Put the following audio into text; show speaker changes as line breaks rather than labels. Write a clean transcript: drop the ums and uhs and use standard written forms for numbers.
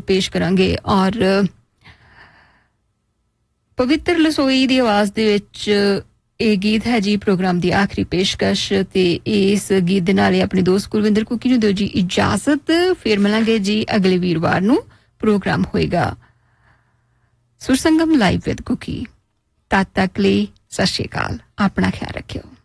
पेश करांगे और पवित्र लसोई दी आवाज़ दे विच ਇਹ ਗੀਤ ਹੈ ਜੀ ਪ੍ਰੋਗਰਾਮ ਦੀ ਆਖਰੀ ਪੇਸ਼ਕਸ਼ ਤੇ ਇਸ ਗੀਤ ਦੇ ਨਾਲ ਆਪਣੀ ਦੋਸਤ ਕੁਲਵਿੰਦਰ ਕੁਕੀ ਨੂੰ ਦਿਓ ਜੀ ਇਜਾਜ਼ਤ ਫਿਰ ਮਿਲਾਂਗੇ ਜੀ ਅਗਲੇ ਵੀਰਵਾਰ ਨੂੰ ਪ੍ਰੋਗਰਾਮ ਹੋਏਗਾ ਸੁਰਸੰਗਮ ਲਾਈਵ ਵਿਦ ਕੁਕੀ ਤਦ ਤੱਕ ਲਈ ਸਤਿ ਸ਼੍ਰੀ ਅਕਾਲ ਆਪਣਾ ਖਿਆਲ ਰੱਖਿਓ